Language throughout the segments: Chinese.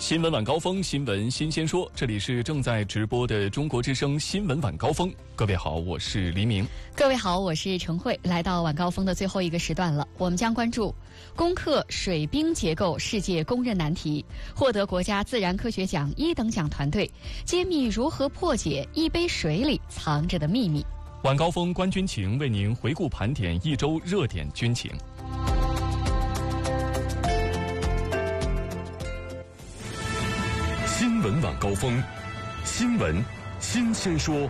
新闻晚高峰，新闻新鲜说，这里是正在直播的中国之声新闻晚高峰。各位好，我是黎明。 各位好，我是程慧。来到晚高峰的最后一个时段了，我们将关注攻克水冰结构世界公认难题，获得国家自然科学奖1等奖团队揭秘如何破解一杯水里藏着的秘密。 晚高峰观军情为您回顾盘点一周热点军情。新闻晚高峰，新闻新鲜说。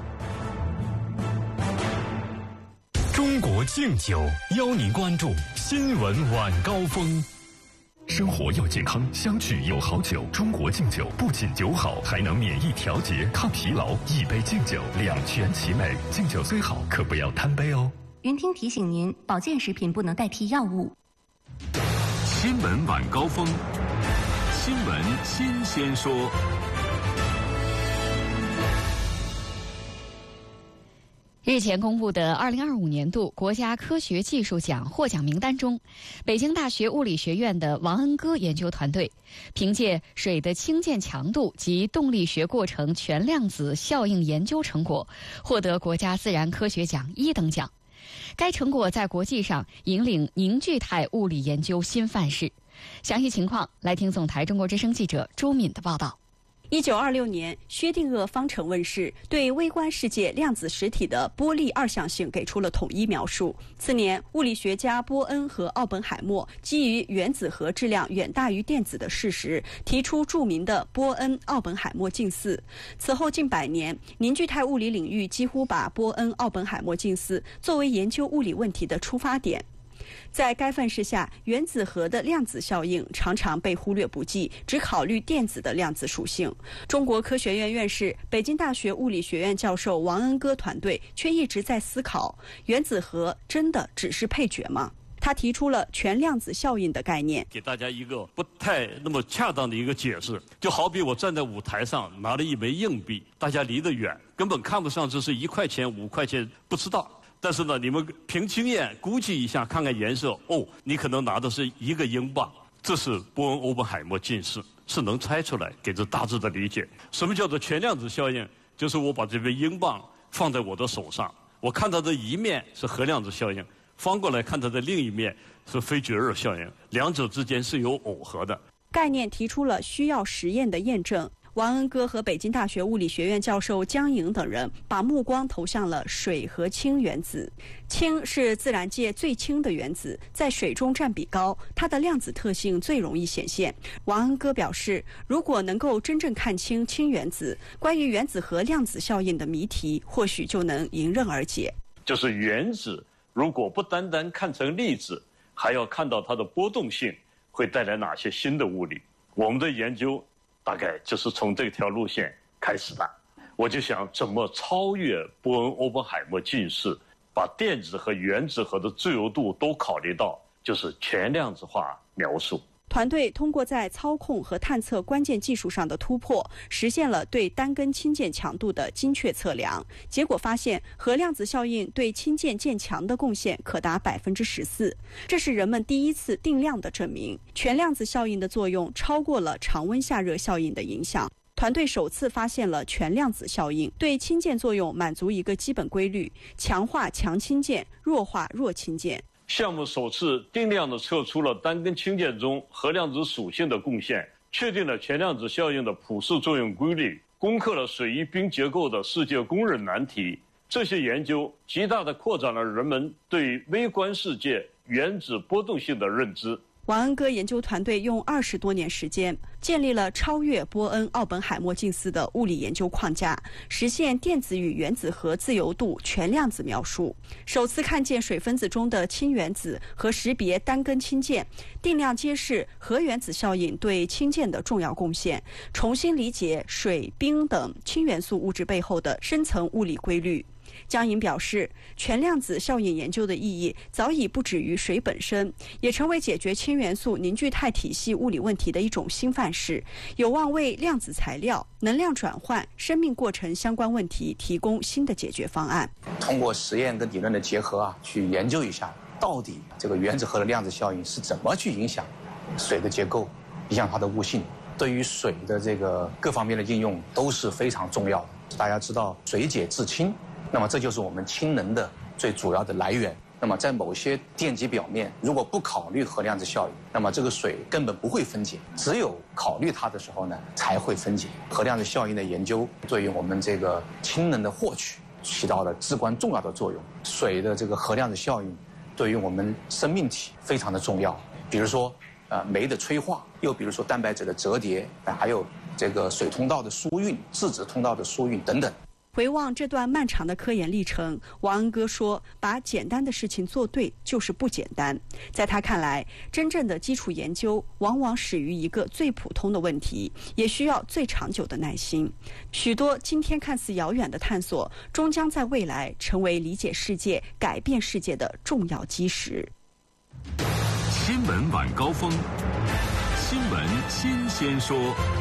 中国敬酒邀您关注新闻晚高峰。生活要健康，相聚有好酒。中国敬酒不仅酒好，还能免疫调节、抗疲劳。一杯敬酒，两全其美。敬酒虽好，可不要贪杯哦。 云听提醒您，保健食品不能代替药物。 新闻晚高峰，新闻新鲜说。 日前公布的2025年度国家科学技术奖获奖名单中，北京大学物理学院的王恩歌研究团队凭借水的氢键强度及动力学过程全量子效应研究成果，获得国家自然科学奖1等奖。该成果在国际上引领凝聚态物理研究新范式。详细情况来听总台中国之声记者朱敏的报道。 1926年，薛定谔方程问世，对微观世界量子实体的波粒二象性给出了统一描述。次年，物理学家波恩和奥本海默基于原子核质量远大于电子的事实，提出著名的波恩奥本海默近似。此后近100年，凝聚态物理领域几乎把波恩奥本海默近似作为研究物理问题的出发点。在该范式下，原子核的量子效应常常被忽略不计，只考虑电子的量子属性。中国科学院院士、北京大学物理学院教授王恩歌团队却一直在思考：原子核真的只是配角吗？他提出了全量子效应的概念， 给大家一个不太那么恰当的一个解释，就好比我站在舞台上拿了一枚硬币，大家离得远，根本看不上这是1块钱、5块钱，不知道。但是呢，你们凭经验估计一下，看看颜色，哦，你可能拿的是1个英镑，这是波恩欧本海默近似，是能猜出来，给这大致的理解。什么叫做全量子效应？就是我把这枚英镑放在我的手上，我看它的一面是核量子效应，翻过来看它的另一面是非绝对效应，两者之间是有耦合的。 概念提出了需要实验的验证。王恩歌和北京大学物理学院教授江颖等人把目光投向了水和氢原子。氢是自然界最轻的原子，在水中占比高，它的量子特性最容易显现。王恩歌表示，如果能够真正看清氢原子，关于原子核量子效应的谜题或许就能迎刃而解。 就是原子如果不单单看成粒子，还要看到它的波动性，会带来哪些新的物理。我们的研究大概就是从这条路线开始的。我就想怎么超越波恩欧本海默近似，把电子和原子核的自由度都考虑到，就是全量子化描述。 团队通过在操控和探测关键技术上的突破，实现了对单根氢键强度的精确测量。结果发现，核量子效应对氢键渐强的贡献可达14%，这是人们第一次定量的证明。全量子效应的作用超过了常温下热效应的影响。团队首次发现了全量子效应对氢键作用满足一个基本规律：强化强氢键，弱化弱氢键。 项目首次定量地测出了单根氢键中核量子属性的贡献，确定了全量子效应的普适作用规律，攻克了水与冰结构的世界公认难题。这些研究极大地扩展了人们对微观世界原子波动性的认知。 王恩歌研究团队用20多年时间，建立了超越波恩奥本海默近似的物理研究框架，实现电子与原子核自由度全量子描述。首次看见水分子中的氢原子和识别单根氢键，定量揭示核原子效应对氢键的重要贡献，重新理解水、冰等氢元素物质背后的深层物理规律。江颖表示，全量子效应研究的意义早已不止于水本身，也成为解决氢元素凝聚态体系物理问题的一种新范式，有望为量子材料、能量转换、生命过程相关问题提供新的解决方案。 通过实验跟理论的结合去研究一下，到底这个原子核的量子效应是怎么去影响水的结构，影响它的物性， 对于水的这个各方面的应用都是非常重要的。大家知道水解制氢，那么这就是我们氢能的最主要的来源。那么在某些电极表面，如果不考虑核量子效应，那么这个水根本不会分解，只有考虑它的时候呢，才会分解。核量子效应的研究对于我们这个氢能的获取起到了至关重要的作用。水的这个核量子效应对于我们生命体非常的重要，比如说酶的催化，又比如说蛋白质的折叠，还有这个水通道的疏运、质子通道的疏运等等。 回望这段漫长的科研历程，王恩哥说，把简单的事情做对就是不简单。在他看来，真正的基础研究往往始于一个最普通的问题，也需要最长久的耐心。许多今天看似遥远的探索，终将在未来成为理解世界、改变世界的重要基石。 新闻晚高峰，新闻新鲜说。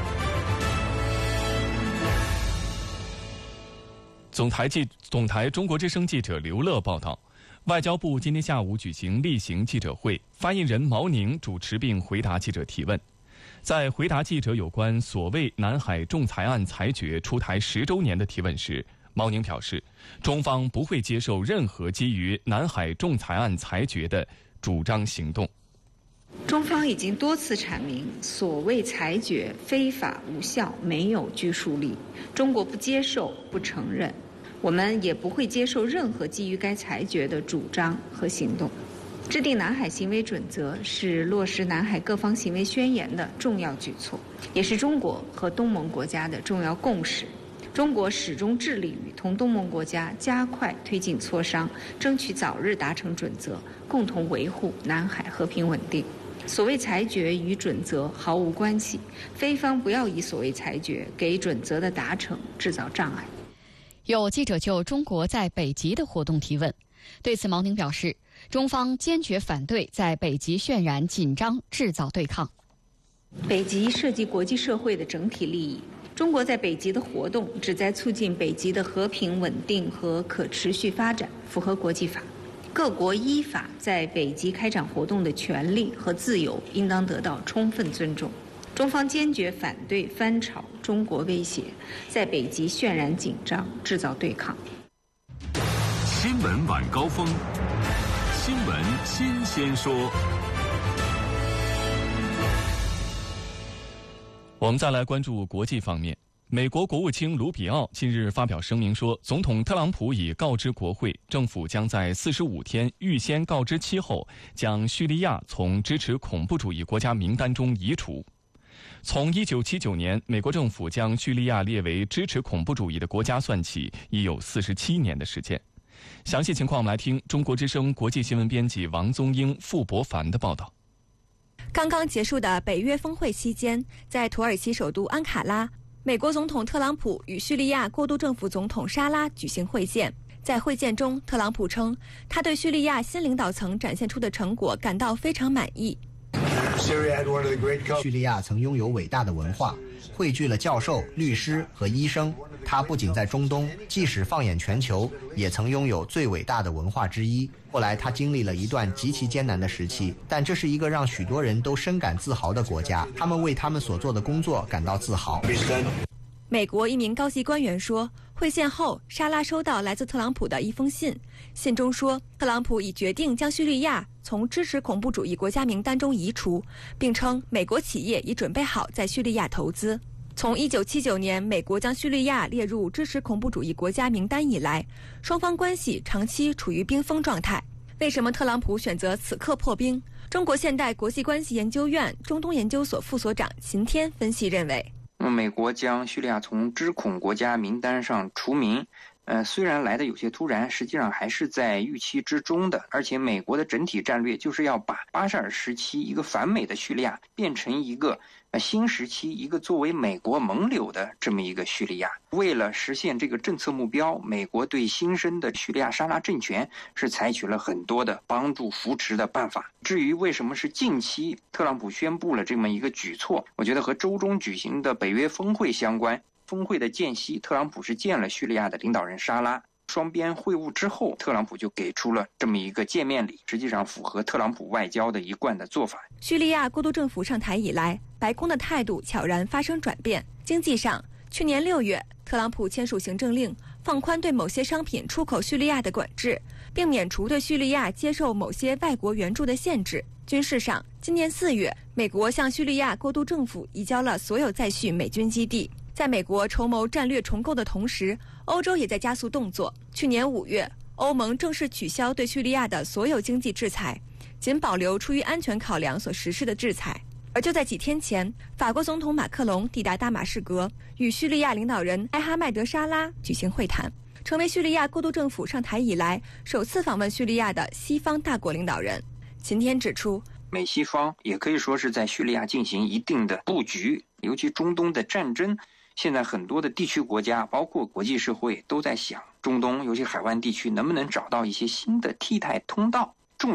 总台中国之声记者刘乐报道，外交部今天下午举行例行记者会，发言人毛宁主持并回答记者提问。在回答记者有关所谓南海仲裁案裁决出台10周年的提问时，毛宁表示，中方不会接受任何基于南海仲裁案裁决的主张行动。 中方已经多次阐明，所谓裁决非法无效，没有拘束力，中国不接受、不承认，我们也不会接受任何基于该裁决的主张和行动。制定南海行为准则是落实南海各方行为宣言的重要举措，也是中国和东盟国家的重要共识。中国始终致力于同东盟国家加快推进磋商，争取早日达成准则，共同维护南海和平稳定。所谓裁决与准则毫无关系，非方不要以所谓裁决给准则的达成制造障碍。 有记者就中国在北极的活动提问，对此毛宁表示，中方坚决反对在北极渲染紧张、制造对抗。 北极涉及国际社会的整体利益，中国在北极的活动旨在促进北极的和平稳定和可持续发展，符合国际法。各国依法在北极开展活动的权利和自由应当得到充分尊重。中方坚决反对翻炒中国威胁，在北极渲染紧张、制造对抗。 新闻晚高峰，新闻新鲜说。 我们再来关注国际方面。美国国务卿卢比奥近日发表声明说，总统特朗普已告知国会，政府将在45天预先告知期后，将叙利亚从支持恐怖主义国家名单中移除。从1979年美国政府将叙利亚列为支持恐怖主义的国家算起，已有47年的时间。详细情况我们来听中国之声国际新闻编辑王宗英、傅博凡的报道。 刚刚结束的北约峰会期间，在土耳其首都安卡拉，美国总统特朗普与叙利亚过渡政府总统沙拉举行会见。在会见中，特朗普称，他对叙利亚新领导层展现出的成果感到非常满意。 叙利亚曾拥有伟大的文化，汇聚了教授、律师和医生。它不仅在中东，即使放眼全球，也曾拥有最伟大的文化之一。后来他经历了一段极其艰难的时期，但这是一个让许多人都深感自豪的国家，他们为他们所做的工作感到自豪。 美国一名高级官员说，会见后，沙拉收到来自特朗普的一封信，信中说，特朗普已决定将叙利亚从支持恐怖主义国家名单中移除，并称美国企业已准备好在叙利亚投资。从1979年美国将叙利亚列入支持恐怖主义国家名单以来，双方关系长期处于冰封状态。为什么特朗普选择此刻破冰？中国现代国际关系研究院中东研究所副所长秦天分析认为， 美国将叙利亚从支恐国家名单上除名，虽然来的有些突然，实际上还是在预期之中的。而且美国的整体战略就是要把巴沙尔时期一个反美的叙利亚变成一个新时期一个作为美国盟友的这么一个叙利亚。为了实现这个政策目标，美国对新生的叙利亚沙拉政权是采取了很多的帮助扶持的办法。至于为什么是近期特朗普宣布了这么一个举措，我觉得和周中举行的北约峰会相关。峰会的间隙，特朗普是见了叙利亚的领导人沙拉， 双边会晤之后，特朗普就给出了这么一个见面礼，实际上符合特朗普外交的一贯的做法。 叙利亚过渡政府上台以来，白宫的态度悄然发生转变。经济上，去年6月，特朗普签署行政令，放宽对某些商品出口叙利亚的管制，并免除对叙利亚接受某些外国援助的限制。军事上，今年4月，美国向叙利亚过渡政府移交了所有在叙美军基地。在美国筹谋战略重构的同时，欧洲也在加速动作。去年5月，欧盟正式取消对叙利亚的所有经济制裁，仅保留出于安全考量所实施的制裁。而就在几天前，法国总统马克龙抵达大马士革，与叙利亚领导人埃哈迈德·沙拉举行会谈，成为叙利亚过渡政府上台以来首次访问叙利亚的西方大国领导人。秦天指出， 美西方也可以说是在叙利亚进行一定的布局，尤其中东的战争，现在很多的地区国家，包括国际社会都在想，中东尤其海湾地区能不能找到一些新的替代通道。